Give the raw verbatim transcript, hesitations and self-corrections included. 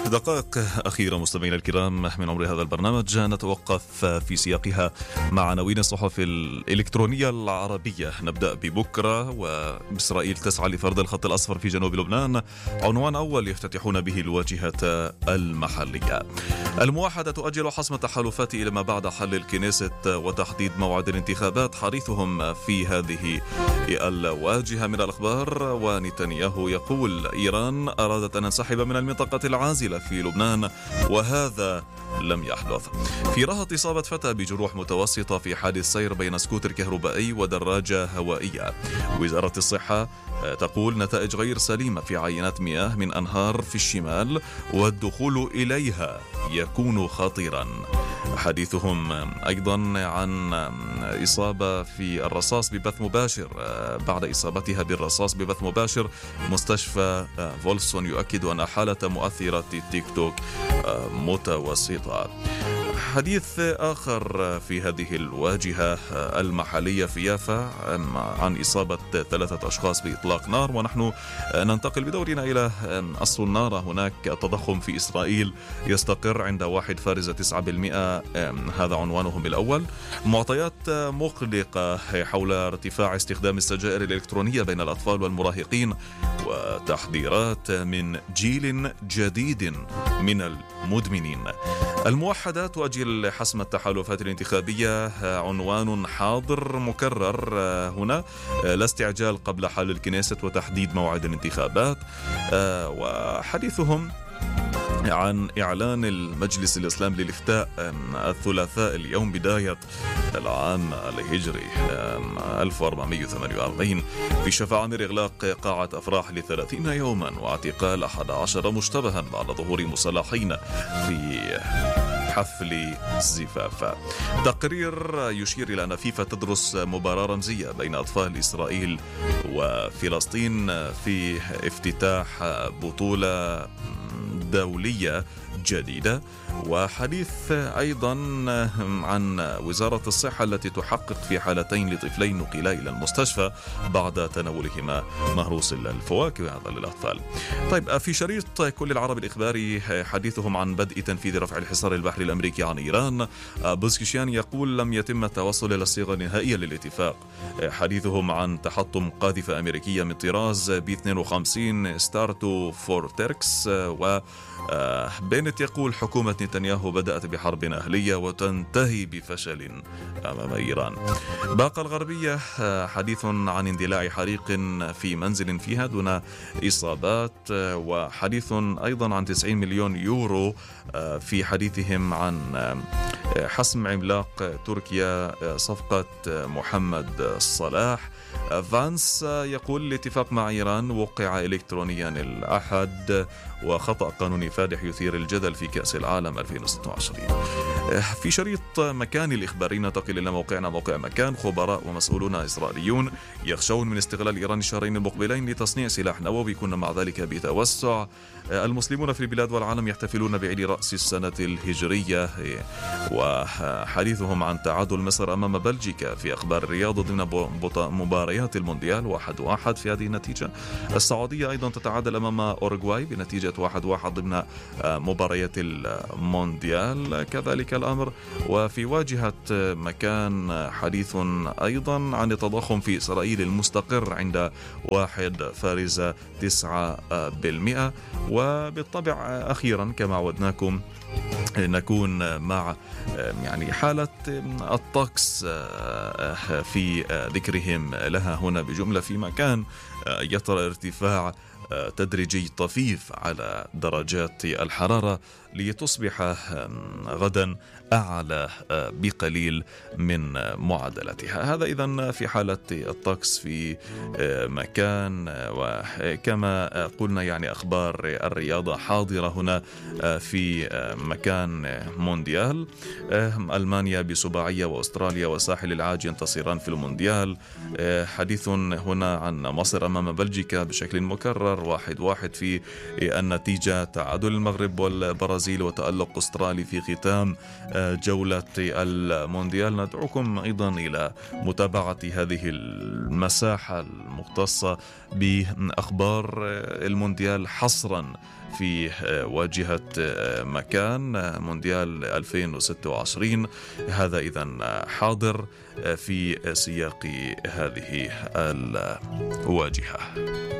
دقائق أخيرة مستمعينا الكرام من عمر هذا البرنامج، نتوقف في سياقها مع عناوين الصحف الإلكترونية العربية. نبدأ ببكرة، وإسرائيل تسعى لفرض الخط الأصفر في جنوب لبنان، عنوان أول يفتتحون به الواجهة المحلية. الموحدة تؤجل حسم التحالفات إلى ما بعد حل الكنيست وتحديد موعد الانتخابات، حديثهم في هذه الواجهة من الأخبار. ونتنياهو يقول إيران أرادت أن تنسحب من المنطقة العازلة في لبنان وهذا لم يحدث. في رهط إصابة فتى بجروح متوسطة في حادث سير بين سكوتر كهربائي ودراجة هوائية. وزارة الصحة تقول نتائج غير سليمة في عينات مياه من أنهار في الشمال والدخول إليها يكون خطيرا. حديثهم أيضا عن إصابة في الرصاص ببث مباشر بعد إصابتها بالرصاص ببث مباشر. مستشفى فولسون يؤكد أن حالة مؤثرة تيك توك متوسطة. حديث آخر في هذه الواجهة المحلية في يافا عن إصابة ثلاثة أشخاص بإطلاق نار. ونحن ننتقل بدورنا إلى الصنارة. هناك التضخم في إسرائيل يستقر عند واحد فاصلة تسعة بالمئة، هذا عنوانهم الأول. معطيات مقلقة حول ارتفاع استخدام السجائر الإلكترونية بين الأطفال والمراهقين، وتحذيرات من جيل جديد من المدمنين. الموحدة تؤجل حسم التحالفات الانتخابية، عنوان حاضر مكرر هنا. لا استعجال قبل حل الكنيست وتحديد موعد الانتخابات. وحديثهم عن إعلان المجلس الإسلامي للإفتاء الثلاثاء اليوم بداية العام الهجري ألف وأربعمئة وثمانية وأربعين في شفاعة إغلاق قاعة أفراح لثلاثين يوما، واعتقال أحد عشر مشتبها بعد ظهور مصالحين في حفل زفاف. تقرير يشير إلى أن فيفا تدرس مباراة رمزية بين أطفال إسرائيل وفلسطين في افتتاح بطولة دولية جديدة. وحديث أيضا عن وزارة الصحة التي تحقق في حالتين لطفلين نقلا إلى المستشفى بعد تناولهما مهروس الفواكه هذا للأطفال. طيب، في شريط كل العرب الإخباري حديثهم عن بدء تنفيذ رفع الحصار البحري الأمريكي عن إيران. بوزكيشيان يقول لم يتم التوصل إلى الصيغة النهائية للاتفاق. حديثهم عن تحطم قاذفة أمريكية من طراز بي اثنين وخمسين ستارتو فورتركس. و بنت يقول حكومة نتنياهو بدأت بحرب أهلية وتنتهي بفشل أمام إيران. باقة الغربية حديث عن اندلاع حريق في منزل فيها دون إصابات. وحديث أيضا عن تسعين مليون يورو في حديثهم عن حسم عملاق تركيا صفقة محمد صلاح. فانس يقول الاتفاق مع إيران وقع إلكترونيا الأحد، وخطأ قانوني فادح يثير الجدل في كأس العالم ألفين وستة وعشرين. في شريط مكان الإخباري ننتقل إلى موقعنا موقع مكان. خبراء ومسؤولون إسرائيليون يخشون من استغلال إيران الشهرين المقبلين لتصنيع سلاح نووي، كنا مع ذلك بتوسع. المسلمون في البلاد والعالم يحتفلون بعيد رأس السنة الهجرية. وحديثهم عن تعادل مصر أمام بلجيكا في أخبار الرياضة ضمن مباريات المونديال واحد واحد في هذه النتيجة. السعودية أيضا تتعادل أمام أوروغواي بنتيجة واحد واحد ضمن مباريات المونديال كذلك الأمر. وفي واجهة مكان حديث أيضا عن التضخم في إسرائيل المستقر عند واحد فاصلة تسعة بالمئة. وبالطبع أخيرا كما عودناكم نكون مع يعني حالة الطقس في ذكرهم لها هنا بجملة في مكان يطرأ ارتفاع تدريجي طفيف على درجات الحرارة لتصبح غدا أعلى بقليل من معدلاتها. هذا إذن في حالة الطقس في مكان. وكما قلنا يعني أخبار الرياضة حاضرة هنا في مكان مونديال. ألمانيا بسباعية وأستراليا وساحل العاج ينتصران في المونديال. حديث هنا عن مصر أمام بلجيكا بشكل مكرر. القطر واحد واحد في النتيجة، تعادل المغرب والبرازيل وتألق أسترالي في ختام جولة المونديال. ندعوكم أيضا إلى متابعة هذه المساحة المختصة بأخبار المونديال حصرا في واجهة مكان مونديال ألفين وستة وعشرين. هذا إذن حاضر في سياق هذه الواجهة.